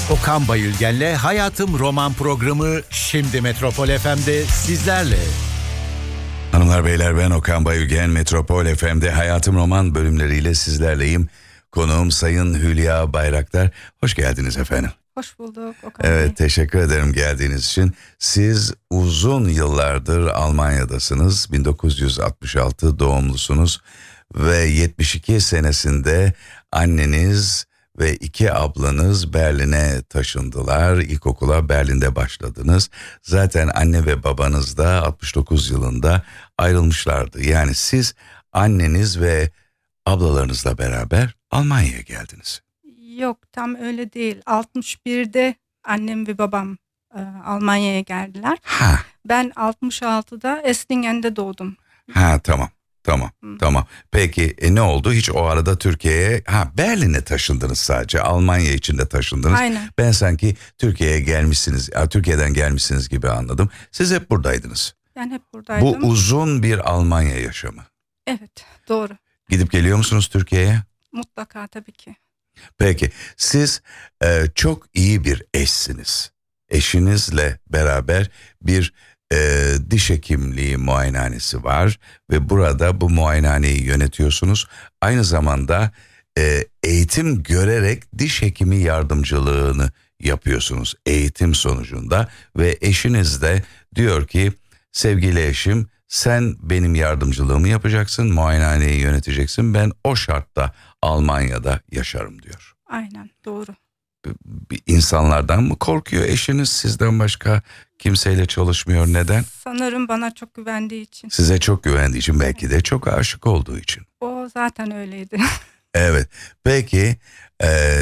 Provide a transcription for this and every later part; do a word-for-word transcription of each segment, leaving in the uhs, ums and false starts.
Okan Bayülgen'le Hayatım Roman programı şimdi Metropol F M'de sizlerle. Hanımlar beyler, ben Okan Bayülgen. Metropol F M'de Hayatım Roman bölümleriyle sizlerleyim. Konuğum Sayın Hülya Bayraktar. Hoş geldiniz efendim. Hoş bulduk Okan Evet, Bey. teşekkür ederim geldiğiniz için. Siz uzun yıllardır Almanya'dasınız. bin dokuz yüz altmış altı doğumlusunuz ve yetmiş iki senesinde anneniz ve iki ablanız Berlin'e taşındılar. İlkokula Berlin'de başladınız. Zaten anne ve babanız da altmış dokuz yılında ayrılmışlardı. Yani siz anneniz ve ablalarınızla beraber Almanya'ya geldiniz. Yok, tam öyle değil. altmış birde annem ve babam e, Almanya'ya geldiler. Ha, Ben altmış altıda Eslingen'de doğdum. ha tamam. Tamam, Hı. tamam. Peki e, ne oldu? Hiç o arada Türkiye'ye, ha Berlin'e taşındınız sadece. Almanya için de taşındınız. Aynen. Ben sanki Türkiye'ye gelmişsiniz, ya, Türkiye'den gelmişsiniz gibi anladım. Siz hep buradaydınız. Ben hep buradaydım. Bu uzun bir Almanya yaşamı. Evet, doğru. Gidip geliyor musunuz Türkiye'ye? Mutlaka, tabii ki. Peki siz e, çok iyi bir eşsiniz. Eşinizle beraber bir e, diş hekimliği muayenehanesi var ve burada bu muayenehaneyi yönetiyorsunuz. Aynı zamanda e, eğitim görerek diş hekimi yardımcılığını yapıyorsunuz eğitim sonucunda ve eşiniz de diyor ki sevgili eşim, sen benim yardımcılığımı yapacaksın, muayenehaneyi yöneteceksin, ben o şartta Almanya'da yaşarım diyor. Aynen, doğru. Bir insanlardan mı korkuyor eşiniz, sizden başka kimseyle çalışmıyor, neden? Sanırım bana çok güvendiği için. Size çok güvendiği için, belki de çok aşık olduğu için. O zaten öyleydi. Evet, peki e,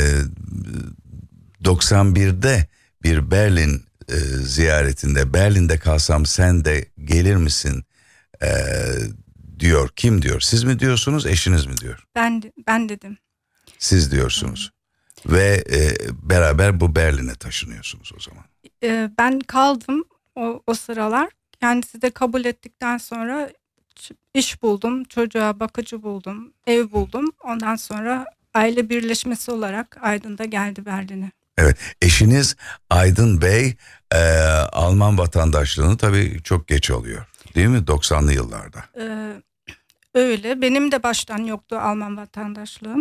doksan birde bir Berlin e, ziyaretinde, Berlin'de kalsam sen de gelir misin e, diyor. Kim diyor? Siz mi diyorsunuz, eşiniz mi diyor? Ben ben dedim. Siz diyorsunuz. Ve e, beraber bu Berlin'e taşınıyorsunuz o zaman. E, ben kaldım o, o sıralar. Kendisi de kabul ettikten sonra iş buldum, çocuğa bakıcı buldum, ev buldum. Ondan sonra aile birleşmesi olarak Aydın'da geldi Berlin'e. Evet, eşiniz Aydın Bey e, Alman vatandaşlığını tabii çok geç alıyor, değil mi? doksanlı yıllarda. Ee, öyle. Benim de baştan yoktu Alman vatandaşlığım.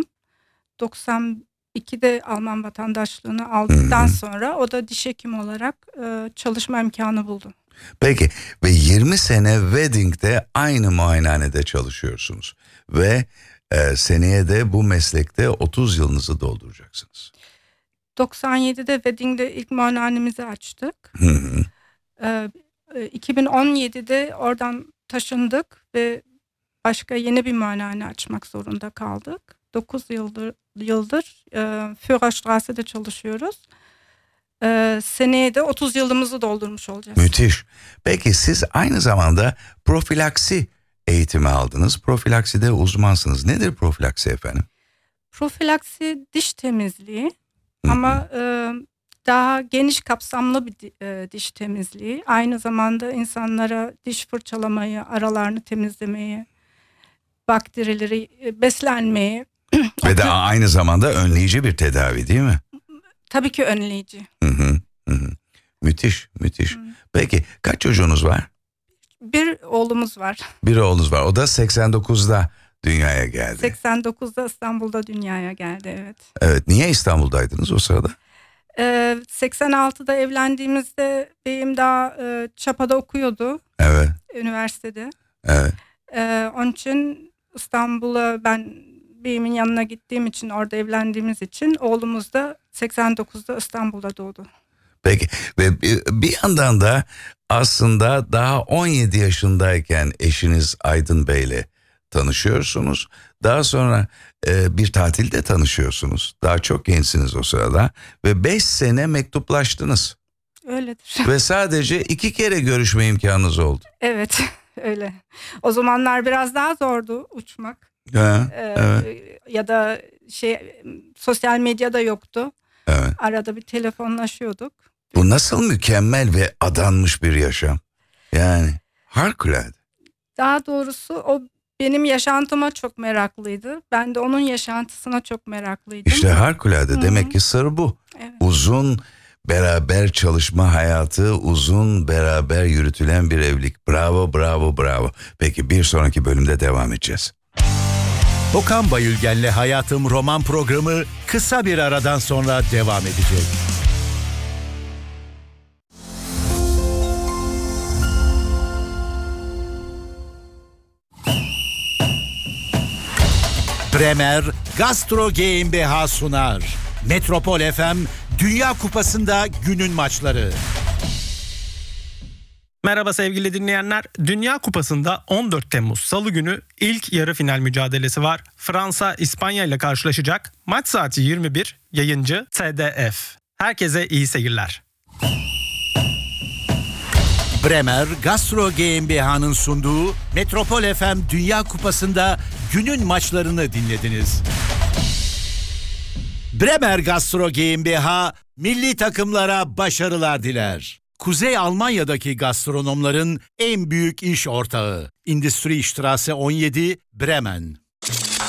doksan ikide Alman vatandaşlığını aldıktan Hı-hı. sonra o da diş hekimi olarak e, çalışma imkanı buldu. Peki ve yirmi sene Wedding'de aynı muayenehanede çalışıyorsunuz ve e, seneye de bu meslekte otuz yılınızı dolduracaksınız. doksan yedide Wedding'de ilk muayenehanemizi açtık. Hı hı. Ee, iki bin on yedide oradan taşındık ve başka yeni bir muayenehane açmak zorunda kaldık. dokuz yıldır yıldır e, Führerstrasse'de çalışıyoruz. E, seneye de otuz yılımızı doldurmuş olacağız. Müthiş. Peki siz aynı zamanda profilaksi eğitimi aldınız. Profilakside uzmansınız. Nedir profilaksi efendim? Profilaksi diş temizliği. Hı hı. Ama e, daha geniş kapsamlı bir e, diş temizliği. Aynı zamanda insanlara diş fırçalamayı, aralarını temizlemeyi, bakterileri, e, beslenmeyi. Ve de aynı zamanda önleyici bir tedavi, değil mi? Tabii ki önleyici. Hı hı, hı hı. Müthiş, müthiş. Hı. Peki kaç çocuğunuz var? Bir oğlumuz var. Bir oğlunuz var. O da seksen dokuzda dünyaya geldi. seksen dokuzda İstanbul'da dünyaya geldi, evet. Evet. Niye İstanbul'daydınız o sırada? Ee, seksen altıda evlendiğimizde beyim daha e, Çapa'da okuyordu. Evet. Üniversitede. Evet. Ee, onun için İstanbul'a ben beyimin yanına gittiğim için, orada evlendiğimiz için oğlumuz da seksen dokuzda İstanbul'da doğdu. Peki ve bir, bir yandan da aslında daha on yedi yaşındayken eşiniz Aydın Bey'le tanışıyorsunuz. Daha sonra e, bir tatilde tanışıyorsunuz. Daha çok gençsiniz o sırada ve beş sene mektuplaştınız. Öyledir. Ve sadece iki kere görüşme imkanınız oldu. Evet, öyle. O zamanlar biraz daha zordu uçmak. Ha, Ee, evet. Ya da şey, sosyal medyada yoktu. Evet. Arada bir telefonlaşıyorduk. Bu nasıl mükemmel ve adanmış bir yaşam. Yani harikulade. Daha doğrusu o benim yaşantıma çok meraklıydı. Ben de onun yaşantısına çok meraklıydım. İşte harikulade. Hı-hı. Demek ki sır bu. Evet. uzun beraber çalışma hayatı, uzun beraber yürütülen bir evlilik. Bravo, bravo, bravo. Peki bir sonraki bölümde devam edeceğiz. Okan Bayülgen'le Hayatım roman programı kısa bir aradan sonra devam edecek. Bremer Gastro GmbH sunar. Metropol F M Dünya Kupası'nda günün maçları. Merhaba sevgili dinleyenler. Dünya Kupası'nda on dört Temmuz Salı günü ilk yarı final mücadelesi var. Fransa İspanya ile karşılaşacak. Maç saati yirmi bir. Yayıncı T D F. Herkese iyi seyirler. Bremer Gastro GmbH'nın sunduğu Metropol F M Dünya Kupası'nda günün maçlarını dinlediniz. Bremer Gastro GmbH milli takımlara başarılar diler. Kuzey Almanya'daki gastronomların en büyük iş ortağı. Industriestraße on yedi, Bremen.